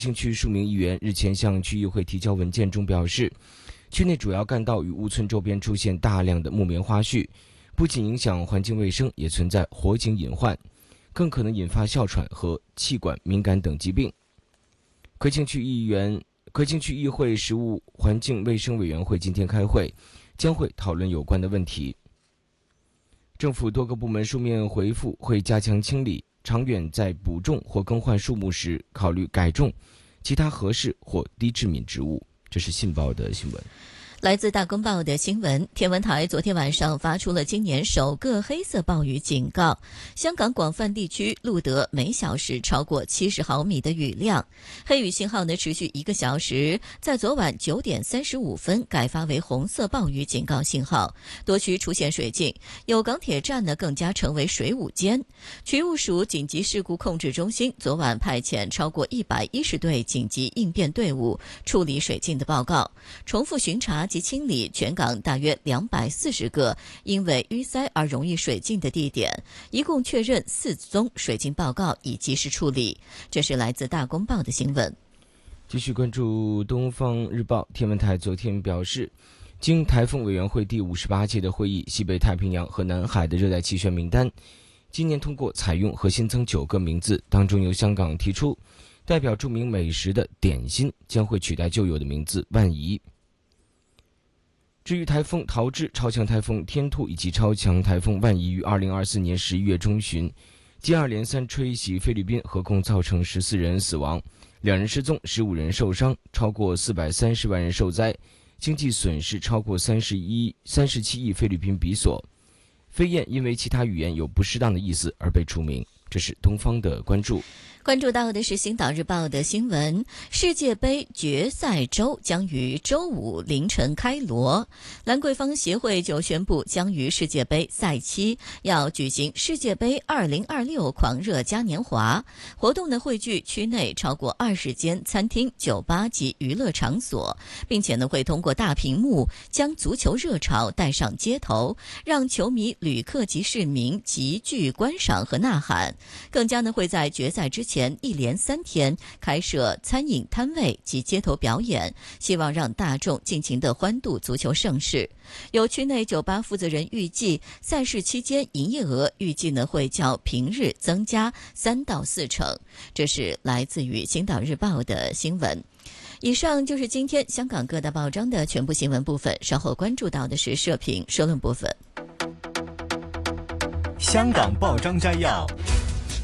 兴区数名议员日前向区议会提交文件中表示，区内主要干道与屋村周边出现大量的木棉花絮，不仅影响环境卫生，也存在火警隐患，更可能引发哮喘和气管敏感等疾病。葵青区议会食物环境卫生委员会今天开会，将会讨论有关的问题。政府多个部门书面回复会加强清理，长远在补种或更换树木时考虑改种其他合适或低致敏植物。这是信报的新闻。 来自大公报的新闻，天文台昨天晚上发出了今年首个黑色暴雨警告，香港广泛地区录得每小时超过70毫米的雨量，黑雨信号呢持续1个小时，在昨晚9点35分改发为红色暴雨警告信号，多区出现水浸，有港铁站呢更加成为水舞间。渠务署紧急事故控制中心昨晚派遣超过110队紧急应变队伍处理水浸的报告，重复巡查及清理全港大约240个因为淤塞而容易水浸的地点，一共确认4宗水浸报告已及时处理。这是来自大公报的新闻。 继续关注东方日报，天文台昨天表示，经台风委员会第58届的会议，西北太平洋和南海的热带气旋名单今年通过采用和新增9个名字，当中由香港提出代表著名美食的点心将会取代旧有的名字万怡。至于台风陶掷、超强台风天兔以及超强台风万怡于2024年11月中旬接二连三吹袭菲律宾，合共造成14人死亡，2人失踪，15人受伤，超过430万人受灾，经济损失超过37亿菲律宾比索。飞燕因为其他语言有不适当的意思而被除名。这是东方的关注。 关注到的是《星岛日报》的新闻，世界杯决赛周将于周五凌晨开锣。兰桂坊协会就宣布，将于世界杯赛期要举行世界杯2026狂热嘉年华活动呢，汇聚区内超过20间餐厅、酒吧及娱乐场所，并且呢会通过大屏幕将足球热潮带上街头，让球迷、旅客及市民集聚观赏和呐喊。更加呢会在决赛之前一连3天开设餐饮摊位及街头表演，希望让大众尽情的欢度足球盛事。有区内酒吧负责人预计，赛事期间营业额预计呢会较平日增加3到4成。这是来自于《星岛日报》的新闻。以上就是今天香港各大报章的全部新闻部分，稍后关注到的是社评社论部分。 香港报章摘要。